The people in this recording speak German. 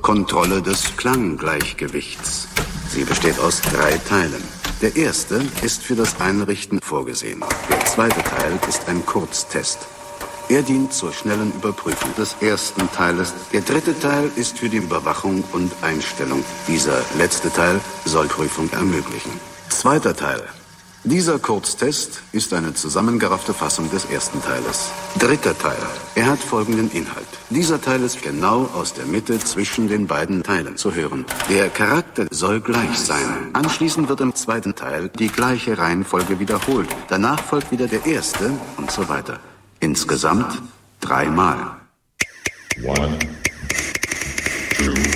Kontrolle des Klanggleichgewichts. Sie besteht aus 3 Teilen. Der erste ist für das Einrichten vorgesehen. Der zweite Teil ist ein Kurztest. Er dient zur schnellen Überprüfung des ersten Teiles. Der dritte Teil ist für die Überwachung und Einstellung. Dieser letzte Teil soll Prüfung ermöglichen. Zweiter Teil. Dieser Kurztest ist eine zusammengeraffte Fassung des ersten Teiles. Dritter Teil. Er hat folgenden Inhalt. Dieser Teil ist genau aus der Mitte zwischen den beiden Teilen zu hören. Der Charakter soll gleich sein. Anschließend wird im zweiten Teil die gleiche Reihenfolge wiederholt. Danach folgt wieder der erste und so weiter. Insgesamt 3 Mal. 1, 2,